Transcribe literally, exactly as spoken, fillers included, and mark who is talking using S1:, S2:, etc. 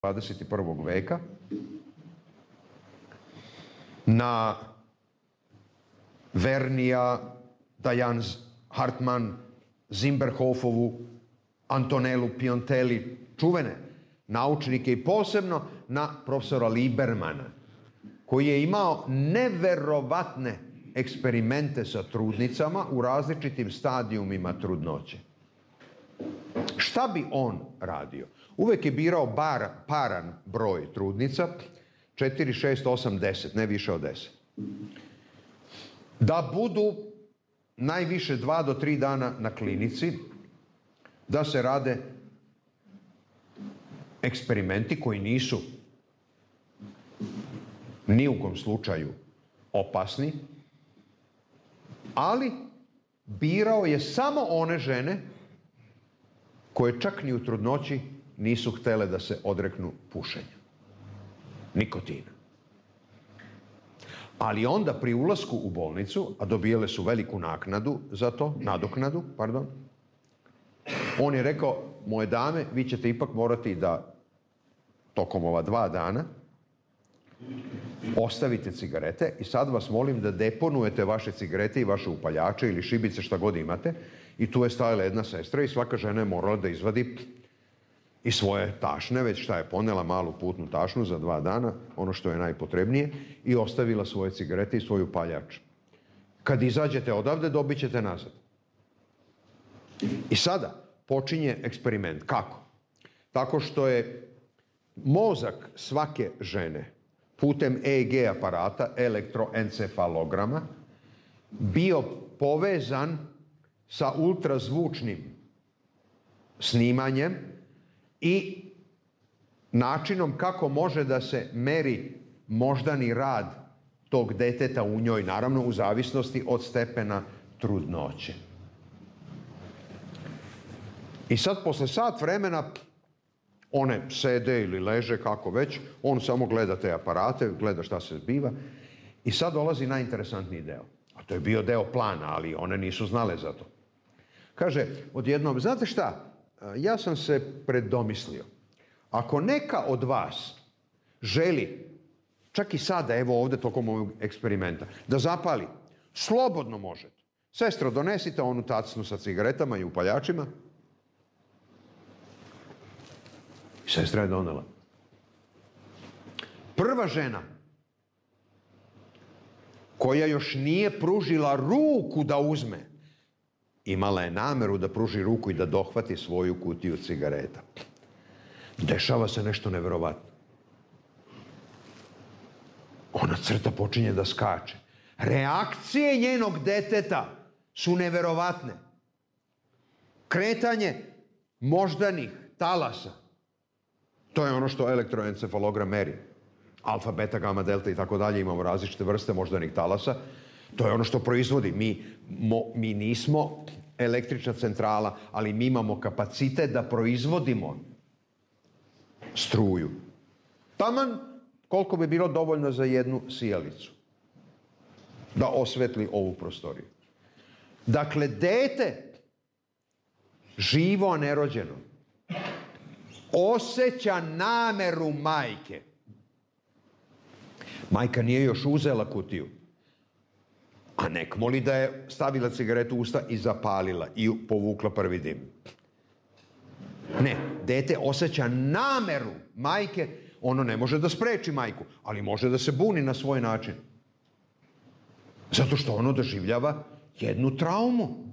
S1: dvadeset prvog veka na Vernija, Diane Hartman, Zimberhofovu, Antonelu Piontelli, čuvene naučnike i posebno na profesora Liebermana, koji je imao neverovatne eksperimente sa trudnicama u različitim stadijumima trudnoće. Šta bi on radio? Uvek je birao bar, paran broj trudnica, četiri, šest, osam, deset, ne više od deset. Da budu najviše dva do tri dana na klinici, da se rade eksperimenti koji nisu ni u kom slučaju opasni, ali birao je samo one žene koje čak ni u trudnoći nisu htele da se odreknu pušenja, nikotina. Ali onda pri ulasku u bolnicu, a dobijele su veliku naknadu za to, nadoknadu, pardon, on je rekao, moje dame, vi ćete ipak morati da tokom ova dva dana ostavite cigarete i sad vas molim da deponujete vaše cigarete i vaše upaljače ili šibice, šta god imate. I tu je stajala jedna sestra i svaka žena je morala da izvadi i svoje tašne, već šta je ponela, malu putnu tašnu za dva dana, ono što je najpotrebnije, i ostavila svoje cigarete i svoj upaljač. Kad izađete odavde, dobit ćete nazad. I sada počinje eksperiment. Kako? Tako što je mozak svake žene putem E E G aparata, elektroencefalograma, bio povezan sa ultrazvučnim snimanjem i načinom kako može da se meri moždani rad tog deteta u njoj, naravno u zavisnosti od stepena trudnoće. I sad, posle sat vremena, one sede ili leže, kako već, on samo gleda te aparate, gleda šta se zbiva i sad dolazi najinteresantniji deo. A to je bio deo plana, ali one nisu znale za to. Kaže, odjednom, znate šta, ja sam se predomislio. Ako neka od vas želi, čak i sada, evo ovde tokom ovog eksperimenta, da zapali, slobodno možete. Sestro, donesite onu tacnu sa cigaretama i upaljačima. Sestra je donela. Prva žena koja još nije pružila ruku da uzme, imala je nameru da pruži ruku i da dohvati svoju kutiju cigareta. Dešava se nešto neverovatno. Ona crta počinje da skače. Reakcije njenog deteta su neverovatne. Kretanje moždanih talasa. To je ono što elektroencefalogram meri. Alfa, beta, gama, delta i tako dalje. Imamo različite vrste moždanih talasa. To je ono što proizvodi. Mi, mo, mi nismo električna centrala, ali mi imamo kapacitet da proizvodimo struju. Taman koliko bi bilo dovoljno za jednu sijalicu da osvetli ovu prostoriju. Dakle, dete, živo, a nerođeno, osjeća nameru majke. Majka nije još uzela kutiju, a nek moli da je stavila cigaretu u usta i zapalila i povukla prvi dim. Ne, dete osjeća nameru majke, ono ne može da spreči majku, ali može da se buni na svoj način. Zato što ono doživljava jednu traumu.